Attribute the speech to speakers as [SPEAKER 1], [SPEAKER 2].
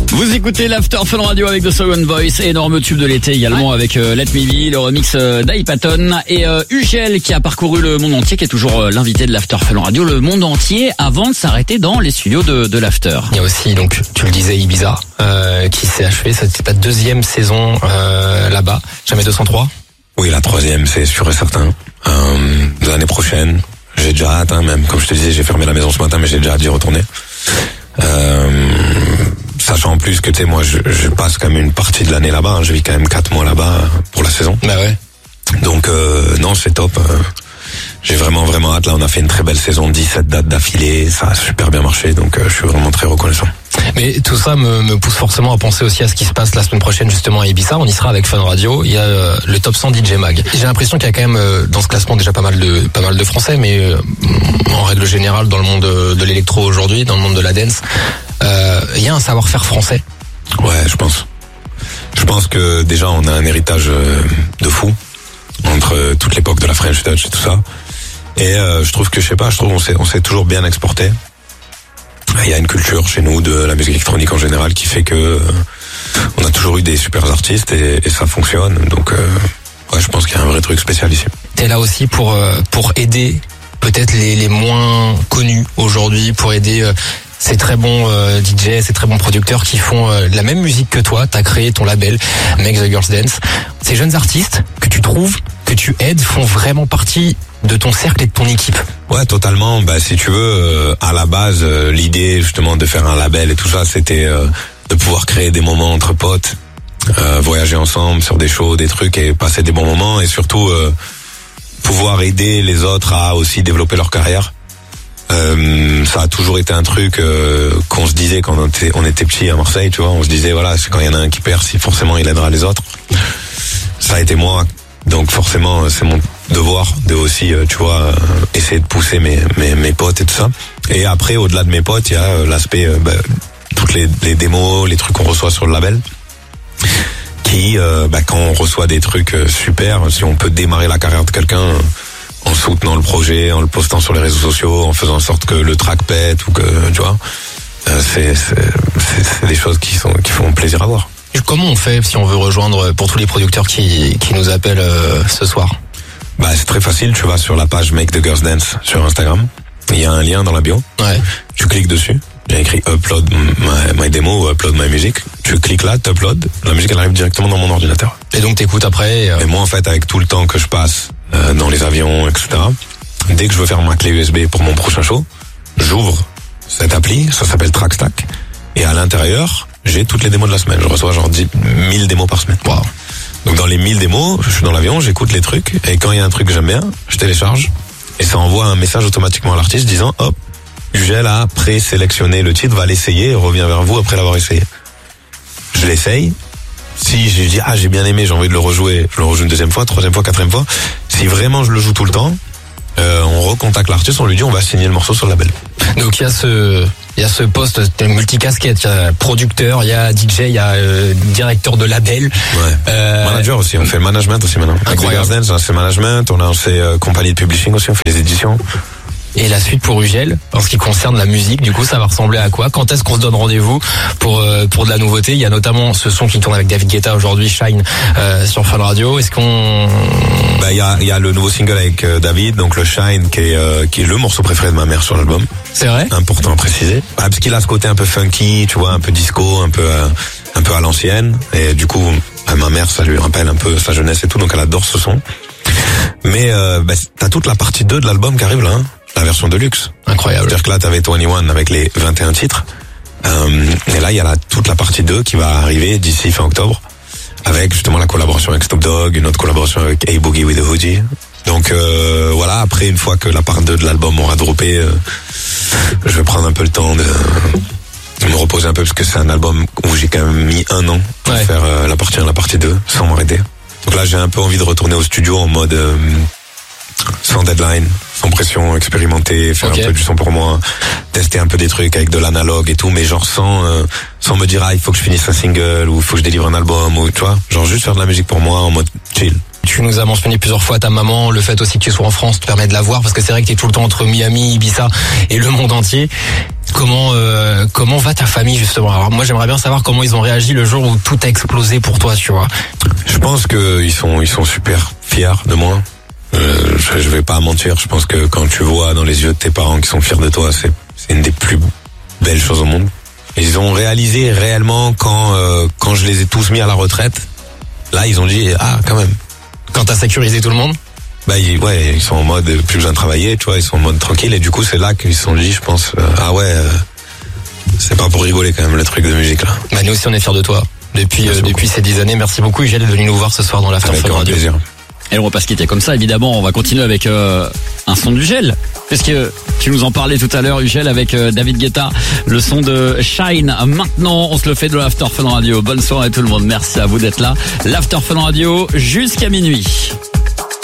[SPEAKER 1] Vous écoutez l'After Fun Radio avec The Second Voice, énorme tube de l'été également avec Let Me Be, le remix d'Hypaton et Ugel qui a parcouru le monde entier, qui est toujours l'invité de l'After Fun Radio, le monde entier avant de s'arrêter dans les studios de l'After.
[SPEAKER 2] Il y a aussi, donc tu le disais, Ibiza qui s'est achevé, c'était ta deuxième saison là-bas, jamais 203.
[SPEAKER 3] Oui, la troisième, c'est sûr et certain. L'année prochaine, j'ai déjà hâte, même comme je te disais, j'ai fermé la maison ce matin, mais j'ai déjà hâte d'y retourner. Sachant en plus que tu sais, moi je passe quand même une partie de l'année là-bas, je vis quand même 4 mois là-bas pour la saison.
[SPEAKER 2] Bah ouais.
[SPEAKER 3] Donc non, c'est top. J'ai vraiment hâte. Là, on a fait une très belle saison, 17 dates d'affilée, ça a super bien marché, donc je suis vraiment très reconnaissant.
[SPEAKER 2] Mais tout ça me pousse forcément à penser aussi à ce qui se passe la semaine prochaine justement à Ibiza. On y sera avec Fun Radio. Il y a le Top 100 DJ Mag. J'ai l'impression qu'il y a quand même dans ce classement déjà pas mal de Français, mais en règle générale dans le monde de l'électro aujourd'hui, dans le monde de la dance, il y a un savoir-faire français.
[SPEAKER 3] Ouais, je pense. Je pense que déjà on a un héritage de fou entre toute l'époque de la French Touch et tout ça. Et je trouve on s'est toujours bien exporté. Il y a une culture chez nous de la musique électronique en général qui fait que on a toujours eu des super artistes et ça fonctionne. Donc ouais, je pense qu'il y a un vrai truc spécial ici.
[SPEAKER 2] T'es là aussi pour aider peut-être les moins connus aujourd'hui, pour aider ces très bons DJ, ces très bons producteurs qui font la même musique que toi. T'as créé ton label Make the Girls Dance. Ces jeunes artistes que tu trouves, que tu aides, font vraiment partie de ton cercle et de ton équipe.
[SPEAKER 3] Ouais, totalement. Bah, si tu veux, à la base, l'idée justement de faire un label et tout ça, c'était de pouvoir créer des moments entre potes, voyager ensemble sur des shows, des trucs et passer des bons moments et surtout pouvoir aider les autres à aussi développer leur carrière. Ça a toujours été un truc qu'on se disait quand on était petit à Marseille, tu vois. On se disait voilà, c'est quand il y en a un qui perce, forcément il aidera les autres. Ça a été moi. Donc forcément, c'est mon devoir de aussi, tu vois, essayer de pousser mes potes et tout ça. Et après, au-delà de mes potes, il y a l'aspect, toutes les démos, les trucs qu'on reçoit sur le label, qui, quand on reçoit des trucs super, si on peut démarrer la carrière de quelqu'un en soutenant le projet, en le postant sur les réseaux sociaux, en faisant en sorte que le track pète ou que, tu vois, c'est des choses qui font plaisir à voir.
[SPEAKER 2] Comment on fait si on veut rejoindre, pour tous les producteurs qui nous appellent ce soir?
[SPEAKER 3] Bah, c'est très facile, tu vas sur la page Make the Girls Dance sur Instagram. Il y a un lien dans la bio.
[SPEAKER 2] Ouais.
[SPEAKER 3] Tu cliques dessus. Il y a écrit Upload my demo ou Upload my music. Tu cliques là, t'upload. La musique, elle arrive directement dans mon ordinateur.
[SPEAKER 2] Et donc t'écoutes après.
[SPEAKER 3] Et moi, en fait, avec tout le temps que je passe dans les avions, etc., dès que je veux faire ma clé USB pour mon prochain show, j'ouvre cette appli, ça s'appelle Trackstack. Et à l'intérieur, j'ai toutes les démos de la semaine. Je reçois genre 1000 démos par semaine.
[SPEAKER 2] Wow.
[SPEAKER 3] Donc dans les 1000 démos, je suis dans l'avion, j'écoute les trucs, et quand il y a un truc que j'aime bien, je télécharge, et ça envoie un message automatiquement à l'artiste disant, hop, Ugel a présélectionné le titre, va l'essayer et revient vers vous après l'avoir essayé. Je l'essaye. Si je dis, j'ai bien aimé, j'ai envie de le rejouer, je le rejoue une deuxième fois, troisième fois, quatrième fois. Si vraiment je le joue tout le temps, on recontacte l'artiste, on lui dit, on va signer le morceau sur le label.
[SPEAKER 2] Donc il y a ce poste, t'es multicasquette, il y a producteur, il y a DJ, il y a directeur de label.
[SPEAKER 3] Ouais. Manager aussi, on fait le management aussi maintenant.
[SPEAKER 2] Incroyable.
[SPEAKER 3] Avec Dance, on a fait le management, on a fait compagnie de publishing aussi, on fait les éditions.
[SPEAKER 2] Et la suite pour Ugel, en ce qui concerne la musique, du coup, ça va ressembler à quoi? Quand est-ce qu'on se donne rendez-vous pour de la nouveauté? Il y a notamment ce son qui tourne avec David Guetta aujourd'hui, Shine, sur Fun Radio. Est-ce qu'on...
[SPEAKER 3] Il y a le nouveau single avec David, donc le Shine, qui est le morceau préféré de ma mère sur l'album.
[SPEAKER 2] C'est vrai?
[SPEAKER 3] Important à préciser. Parce qu'il a ce côté un peu funky, tu vois, un peu disco, un peu à l'ancienne. Et du coup, ma mère, ça lui rappelle un peu sa jeunesse et tout, donc elle adore ce son. Mais t'as toute la partie 2 de l'album qui arrive là, la version de luxe.
[SPEAKER 2] Incroyable.
[SPEAKER 3] C'est-à-dire que là, t'avais 21 avec les 21 titres. Et là, il y a toute la partie 2 qui va arriver d'ici fin octobre, avec justement la collaboration avec Snoop Dogg, une autre collaboration avec A-Boogie with the Hoodie. Donc voilà, après, une fois que la part 2 de l'album aura droppé, je vais prendre un peu le temps de me reposer un peu, parce que c'est un album où j'ai quand même mis 1 an pour faire la partie 1 la partie 2, sans m'arrêter. Donc là, j'ai un peu envie de retourner au studio en mode sans deadline, sans pression, expérimenter, faire un peu du son pour moi, tester un peu des trucs avec de l'analogue et tout, mais genre sans me dire il faut que je finisse un single ou il faut que je délivre un album, ou tu vois, genre juste faire de la musique pour moi en mode chill.
[SPEAKER 2] tu nous as mentionné plusieurs fois ta maman, le fait aussi que tu sois en France te permet de la voir, parce que c'est vrai que tu es tout le temps entre Miami, Ibiza et le monde entier. Comment va ta famille justement? Alors moi j'aimerais bien savoir comment ils ont réagi le jour où tout a explosé pour toi, tu vois.
[SPEAKER 3] Je pense que ils sont super fiers de moi. Je vais pas mentir, je pense que quand tu vois dans les yeux de tes parents qui sont fiers de toi, c'est une des plus belles choses au monde. Ils ont réalisé réellement quand je les ai tous mis à la retraite. Là, ils ont dit quand même.
[SPEAKER 2] Quand t'as sécurisé tout le monde?
[SPEAKER 3] Bah ils sont en mode plus besoin de travailler, tu vois, ils sont en mode tranquille, et du coup c'est là qu'ils se sont dit, je pense, c'est pas pour rigoler quand même le truc de musique là.
[SPEAKER 2] Bah nous aussi on est fiers de toi. Depuis ces 10 années, merci beaucoup Ugel d'être venu nous voir ce soir dans l'After Fun Radio.
[SPEAKER 3] Plaisir.
[SPEAKER 1] Et on va pas se quitter comme ça, évidemment. On va continuer avec un son d'Ugel, puisque tu nous en parlais tout à l'heure, Ugel, avec David Guetta, le son de Shine. Maintenant, on se le fait de l'After Fun Radio. Bonne soirée à tout le monde. Merci à vous d'être là. L'After Fun Radio jusqu'à minuit.